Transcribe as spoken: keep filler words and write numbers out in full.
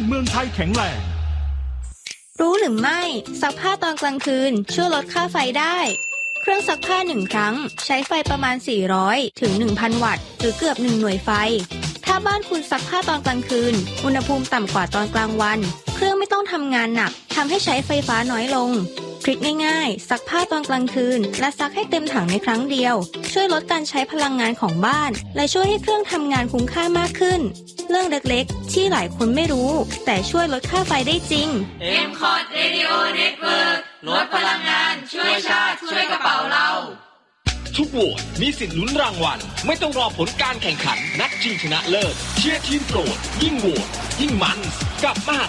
เมืองไทยแข็งแรงรู้หรือไม่ซักผ้าตอนกลางคืนช่วยลดค่าไฟได้เครื่องซักผ้าหนึ่งครั้งใช้ไฟประมาณสี่ร้อยถึง หนึ่งพัน วัตต์หรือเกือบหนึ่งหน่วยไฟถ้าบ้านคุณซักผ้าตอนกลางคืนอุณหภูมิต่ำกว่าตอนกลางวันเครื่องไม่ต้องทำงานหนักทำให้ใช้ไฟฟ้าน้อยลงทริคง่ายๆซักผ้าตอนกลางคืนและซักให้เต็มถังในครั้งเดียวช่วยลดการใช้พลังงานของบ้านและช่วยให้เครื่องทำงานคุ้มค่ามากขึ้นเรื่องเล็กๆที่หลายคนไม่รู้แต่ช่วยลดค่าไฟได้จริงเอ็ม คอร์ด Radio Network ลดพลังงานช่วยชาติช่วยกระเป๋าเราทุกโหวตมีสิทธิ์ลุ้นรางวัลไม่ต้องรอผลการแข่งขันนัดชิงชนะเลิศเชียร์ทีมโปรดยิ่งโหวตยิ่งมันกับมห